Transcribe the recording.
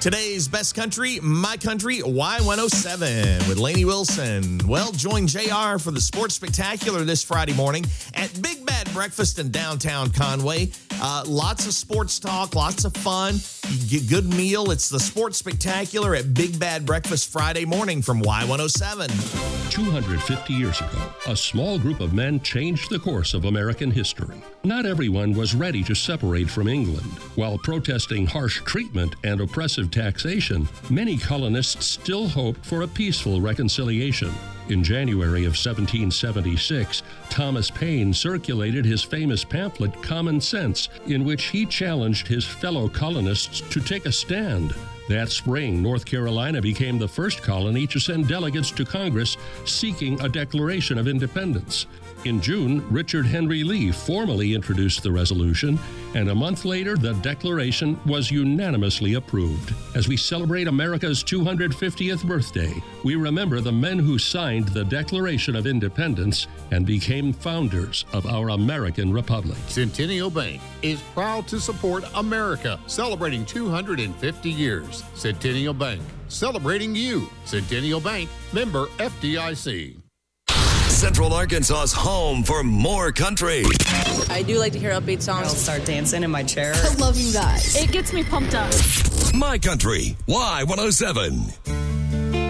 Today's Best Country, My Country, Y107 with Lainey Wilson. Well, join JR for the Sports Spectacular this Friday morning at Big Bad Breakfast in downtown Conway. Lots of sports talk, lots of fun. You get a good meal. It's the Sports Spectacular at Big Bad Breakfast Friday morning from Y107. 250 years ago, a small group of men changed the course of American history. Not everyone was ready to separate from England. While protesting harsh treatment and oppressive taxation, many colonists still hoped for a peaceful reconciliation. In January of 1776, Thomas Paine circulated his famous pamphlet, Common Sense, in which he challenged his fellow colonists to take a stand. That spring, North Carolina became the first colony to send delegates to Congress seeking a declaration of independence. In June, Richard Henry Lee formally introduced the resolution, and a month later, the declaration was unanimously approved. As we celebrate America's 250th birthday, we remember the men who signed the Declaration of Independence and became founders of our American Republic. Centennial Bank is proud to support America, celebrating 250 years. Centennial Bank, celebrating you. Centennial Bank, member FDIC. Central Arkansas's home for more country. I do like to hear upbeat songs. I'll start dancing in my chair. I love you guys. It gets me pumped up. My Country, Y107.